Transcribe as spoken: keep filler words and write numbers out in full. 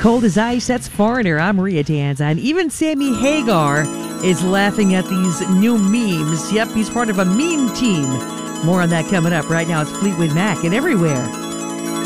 Cold as Ice, that's Foreigner. I'm Maria Danza. And even Sammy Hagar is laughing at these new memes. Yep, he's part of a meme team. More on that coming up. Right now, it's Fleetwood Mac and Everywhere.